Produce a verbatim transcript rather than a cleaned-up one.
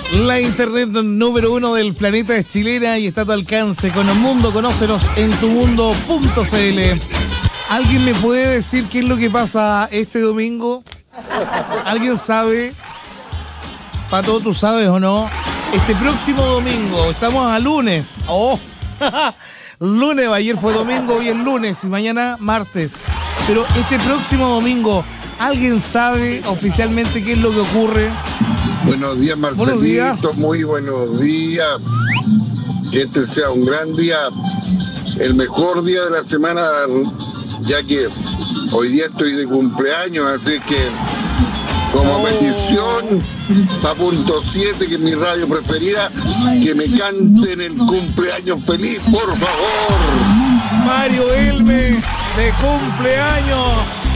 La internet número uno del planeta es chilena y está a tu alcance. Con el mundo, conócenos en tu mundo punto c l. ¿Alguien me puede decir qué es lo que pasa este domingo? ¿Alguien sabe? Pato, ¿tú sabes o no? Este próximo domingo, estamos a lunes. ¡Oh! Lunes, ayer fue domingo, hoy es lunes y mañana martes. Pero este próximo domingo, ¿alguien sabe oficialmente qué es lo que ocurre? Buenos días, Marcelito. Buenos días. Muy buenos días. Que este sea un gran día, el mejor día de la semana, ya que hoy día estoy de cumpleaños, así que como oh. petición, a punto siete, que es mi radio preferida, que me canten el cumpleaños feliz, por favor. Mario Elmes, de cumpleaños.